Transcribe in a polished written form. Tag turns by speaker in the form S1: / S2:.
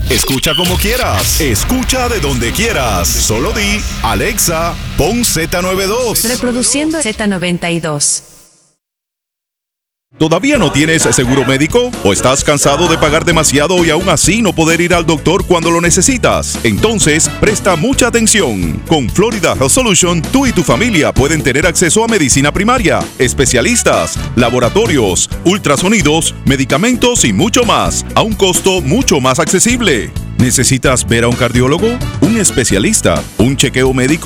S1: Escucha como quieras. Escucha de donde quieras. Solo di, Alexa, pon Z92.
S2: Reproduciendo Z92.
S1: ¿Todavía no tienes seguro médico? ¿O estás cansado de pagar demasiado y aún así no poder ir al doctor cuando lo necesitas? Entonces, presta mucha atención. Con Florida Health Solution, tú y tu familia pueden tener acceso a medicina primaria, especialistas, laboratorios, ultrasonidos, medicamentos y mucho más, a un costo mucho más accesible. ¿Necesitas ver a un cardiólogo, un especialista, un chequeo médico